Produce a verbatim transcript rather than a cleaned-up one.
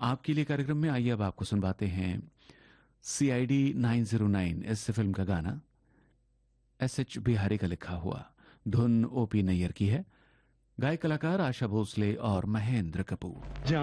आपके लिए कार्यक्रम में आइए अब आपको सुनवाते हैं सी I D nine zero nine इस फिल्म का गाना, एस एच बिहारी का लिखा हुआ, धुन ओ पी नैयर की है, गायक कलाकार आशा भोसले और महेंद्र कपूर।